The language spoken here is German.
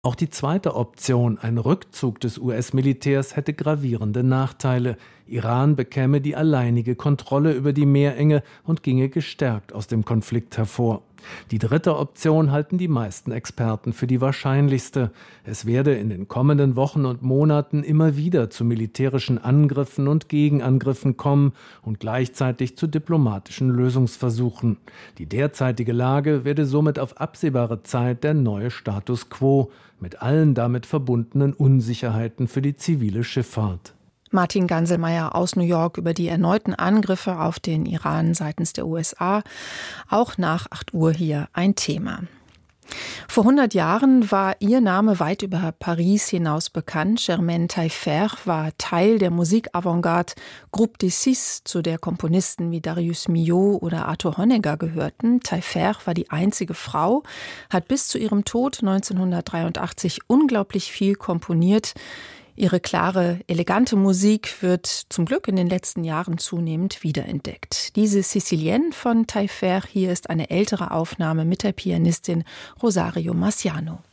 Auch die zweite Option, ein Rückzug des US-Militärs, hätte gravierende Nachteile. Iran bekäme die alleinige Kontrolle über die Meerenge und ginge gestärkt aus dem Konflikt hervor. Die dritte Option halten die meisten Experten für die wahrscheinlichste. Es werde in den kommenden Wochen und Monaten immer wieder zu militärischen Angriffen und Gegenangriffen kommen und gleichzeitig zu diplomatischen Lösungsversuchen. Die derzeitige Lage werde somit auf absehbare Zeit der neue Status quo, mit allen damit verbundenen Unsicherheiten für die zivile Schifffahrt. Martin Ganselmeier aus New York über die erneuten Angriffe auf den Iran seitens der USA. Auch nach 8 Uhr hier ein Thema. Vor 100 Jahren war ihr Name weit über Paris hinaus bekannt. Germaine Taillefer war Teil der Musikavantgarde Groupe des Six, zu der Komponisten wie Darius Milhaud oder Arthur Honegger gehörten. Taillefer war die einzige Frau, hat bis zu ihrem Tod 1983 unglaublich viel komponiert. Ihre klare, elegante Musik wird zum Glück in den letzten Jahren zunehmend wiederentdeckt. Diese Sicilienne von Taillefer, hier ist eine ältere Aufnahme mit der Pianistin Rosario Marciano.